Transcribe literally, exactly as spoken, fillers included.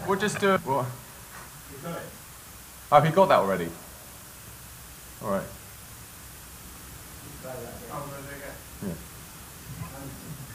We'll just do it. What? You got it. Oh, have you got that already? All right. Oh, there you go. Yeah.